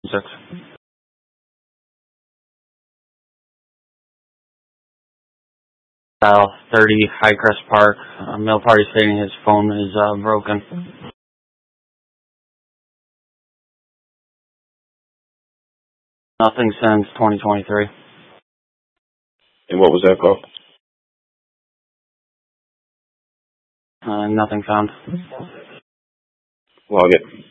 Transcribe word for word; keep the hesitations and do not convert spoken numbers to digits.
Six. South thirty Highcrest Park. A male party stating his phone is uh, broken. Nothing since twenty twenty-three. And what was that call? Uh, nothing found. Log it.